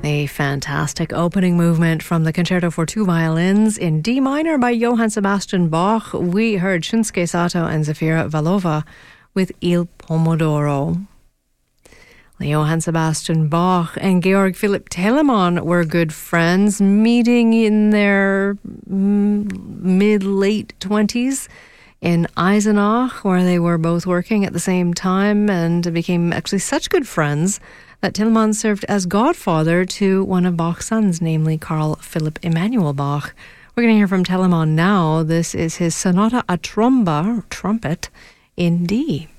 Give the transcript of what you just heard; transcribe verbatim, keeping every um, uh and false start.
A fantastic opening movement from the Concerto for Two Violins in D minor by Johann Sebastian Bach. We heard Shinsuke Sato and Zafira Valova with Il Pomodoro. Johann Sebastian Bach and Georg Philipp Telemann were good friends, meeting in their mid-late twenties in Eisenach, where they were both working at the same time, and became actually such good friends that Telemann served as godfather to one of Bach's sons, namely Carl Philipp Emanuel Bach. We're going to hear from Telemann now. This is his Sonata a Tromba, trumpet, in D.